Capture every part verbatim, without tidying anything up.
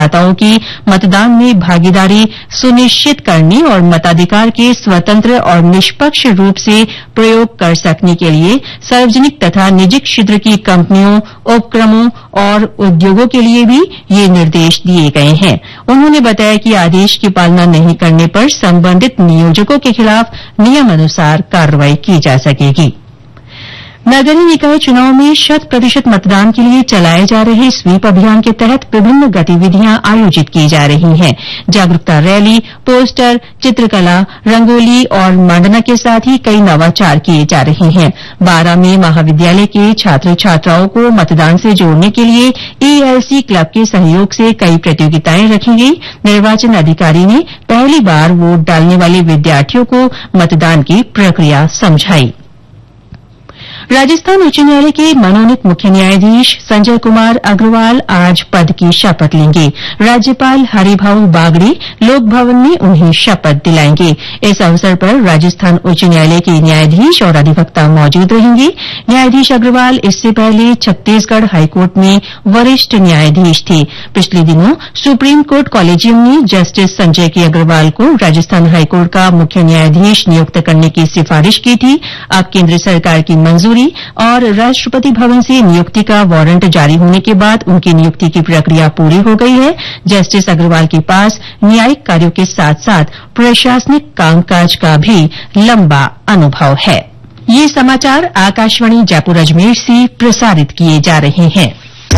मतदाताओं की मतदान में भागीदारी सुनिश्चित करने और मताधिकार के स्वतंत्र और निष्पक्ष रूप से प्रयोग कर सकने के लिए सार्वजनिक तथा निजी क्षेत्र की कंपनियों, उपक्रमों और उद्योगों के लिए भी ये निर्देश दिए गए हैं। उन्होंने बताया कि आदेश की पालना नहीं करने पर संबंधित नियोजकों के खिलाफ नियमानुसार कार्रवाई की जा सकेगी। नगरीय निकाय चुनाव में शत प्रतिशत मतदान के लिए चलाए जा रहे स्वीप अभियान के तहत विभिन्न गतिविधियां आयोजित की जा रही हैं। जागरूकता रैली, पोस्टर, चित्रकला, रंगोली और मंडना के साथ ही कई नवाचार किए जा रहे हैं। बारां में महाविद्यालय के छात्र छात्राओं को मतदान से जोड़ने के लिए ईएलसी क्लब के सहयोग से कई प्रतियोगिताएं रखी गई। निर्वाचन अधिकारी ने पहली बार वोट डालने वाले विद्यार्थियों को मतदान की प्रक्रिया समझाई। राजस्थान उच्च न्यायालय के मनोनीत मुख्य न्यायाधीश संजय कुमार अग्रवाल आज पद की शपथ लेंगे। राज्यपाल हरिभाऊ बागड़े लोक भवन में उन्हें शपथ दिलाएंगे। इस अवसर पर राजस्थान उच्च न्यायालय के न्यायाधीश और अधिवक्ता मौजूद रहेंगे। न्यायाधीश अग्रवाल इससे पहले छत्तीसगढ़ हाईकोर्ट में वरिष्ठ न्यायाधीश थे। पिछले दिनों सुप्रीम कोर्ट कॉलेजियम ने जस्टिस संजय के अग्रवाल को राजस्थान हाईकोर्ट का मुख्य न्यायाधीश नियुक्त करने की सिफारिश की थी। अब केन्द्र सरकार की मंजूरी और राष्ट्रपति भवन से नियुक्ति का वारंट जारी होने के बाद उनकी नियुक्ति की प्रक्रिया पूरी हो गई है। जस्टिस अग्रवाल के पास न्यायिक कार्यों के साथ साथ प्रशासनिक कामकाज का भी लंबा अनुभव है। ये समाचार आकाशवाणी जयपुर अजमेर से प्रसारित किए जा रहे हैं।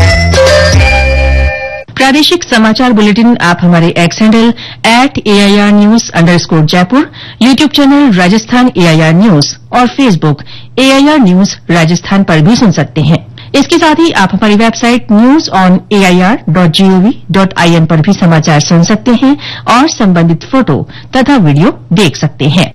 प्रादेशिक समाचार बुलेटिन आप हमारे x handle at AIR news underscore Jaipur, YouTube channel Rajasthan AIR news और फेसबुक एआईआर न्यूज राजस्थान पर भी सुन सकते हैं। इसके साथ ही आप हमारी website news on AIR dot gov dot IN पर भी समाचार सुन सकते हैं और संबंधित फोटो तथा वीडियो देख सकते हैं।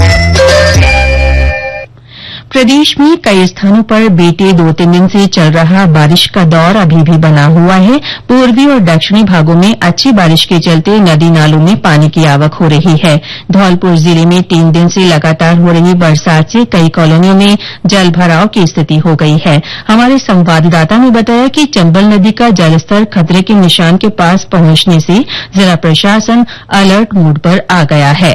प्रदेश में कई स्थानों पर बीते दो तीन दिन से चल रहा बारिश का दौर अभी भी बना हुआ है। पूर्वी और दक्षिणी भागों में अच्छी बारिश के चलते नदी नालों में पानी की आवक हो रही है। धौलपुर जिले में तीन दिन से लगातार हो रही बरसात से कई कॉलोनियों में जल भराव की स्थिति हो गई है। हमारे संवाददाता ने बताया कि चंबल नदी का जलस्तर खतरे के निशान के पास पहुंचने से जिला प्रशासन अलर्ट मोड पर आ गया है।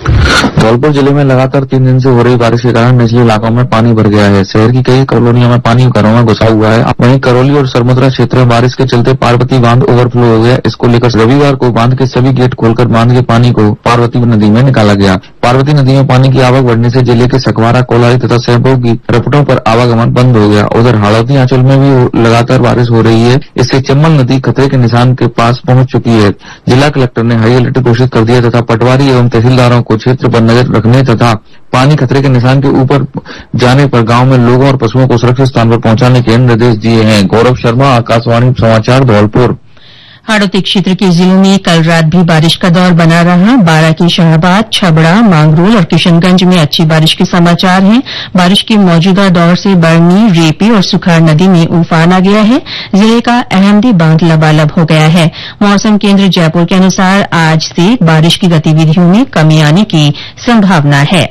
धौलपुर जिले में लगातार तीन दिन से हो रही बारिश के कारण निचले इलाकों में पानी भर गया है। शहर की कई कॉलोनियों में पानी घरों में घुसा हुआ है। वहीं करौली और सरमुद्रा क्षेत्र में बारिश के चलते पार्वती बांध ओवरफ्लो हो गया। इसको लेकर रविवार को बांध के सभी गेट खोलकर बांध के पानी को पार्वती नदी में निकाला गया। पार्वती नदी में पानी की आवक बढ़ने से जिले के सकवारा, कोलारी तथा सहबो की रपटों पर आवागमन बंद हो गया। उधर हाड़ौती आंचल में भी लगातार बारिश हो रही है। इससे चंबल नदी खतरे के निशान के पास पहुंच चुकी है। जिला कलेक्टर ने हाई अलर्ट घोषित कर दिया तथा पटवारी एवं तहसीलदारों को क्षेत्र पर नजर रखने तथा पानी खतरे के निशान के ऊपर जाने पर गांव में लोगों और पशुओं को सुरक्षित स्थान पर पहुंचाने के निर्देश दिए हैं। गौरव शर्मा, आकाशवाणी समाचार, धौलपुर। हाड़ौती क्षेत्र के जिलों में कल रात भी बारिश का दौर बना रहा। बारां की शाहबाद, छबड़ा, मांगरोल और किशनगंज में अच्छी बारिश के समाचार हैं। बारिश के मौजूदा दौर से बरनी, रेपी और सुखाड़ नदी में उफान आ गया है। जिले का अहमदी बांध लबालब हो गया है। मौसम केंद्र जयपुर के अनुसार आज से बारिश की गतिविधियों में कमी आने की संभावना है।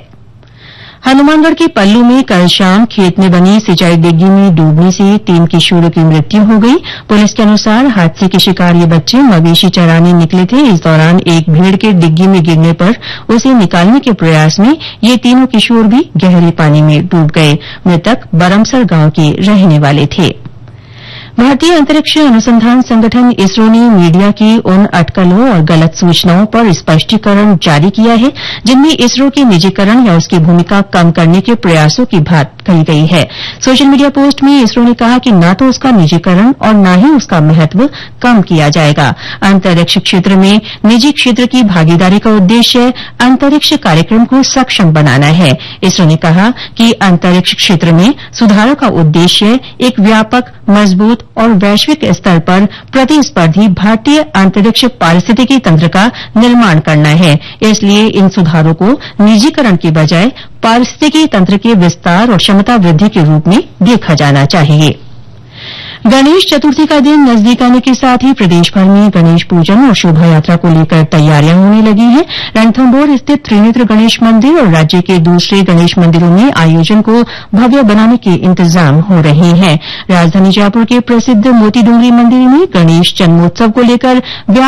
हनुमानगढ़ के पल्लू में कल शाम खेत में बनी सिंचाई डिग्गी में डूबने से तीन किशोरों की मृत्यु हो गई। पुलिस के अनुसार हादसे के शिकार ये बच्चे मवेशी चराने निकले थे। इस दौरान एक भेड़ के डिग्गी में गिरने पर उसे निकालने के प्रयास में ये तीनों किशोर भी गहरे पानी में डूब गए। मृतक बरमसर गांव के रहने वाले थे। भारतीय अंतरिक्ष अनुसंधान संगठन इसरो ने मीडिया की उन अटकलों और गलत सूचनाओं पर स्पष्टीकरण जारी किया है जिनमें इसरो के निजीकरण या उसकी भूमिका कम करने के प्रयासों की बात कही गई है। सोशल मीडिया पोस्ट में इसरो ने कहा कि न तो उसका निजीकरण और न ही उसका महत्व कम किया जाएगा। अंतरिक्ष क्षेत्र में निजी क्षेत्र की भागीदारी का उद्देश्य अंतरिक्ष कार्यक्रम को सक्षम बनाना है। इसरो ने कहा कि अंतरिक्ष क्षेत्र में सुधारों का उद्देश्य एक व्यापक, मजबूत और वैश्विक स्तर पर प्रतिस्पर्धी भारतीय अंतरिक्ष पारिस्थितिकी तंत्र का निर्माण करना है। इसलिए इन सुधारों को निजीकरण के बजाय पारिस्थितिकी तंत्र के विस्तार और क्षमता वृद्धि के रूप में देखा जाना चाहिए। गणेश चतुर्थी का दिन नजदीक आने के साथ ही प्रदेश भर में गणेश पूजन और शोभा यात्रा को लेकर तैयारियां होने लगी हैं। रणथंभौर स्थित त्रिनेत्र गणेश मंदिर और राज्य के दूसरे गणेश मंदिरों में आयोजन को भव्य बनाने के इंतजाम हो रहे हैं। राजधानी जयपुर के प्रसिद्ध मोती डूंगरी मंदिर में गणेश जन्मोत्सव को लेकर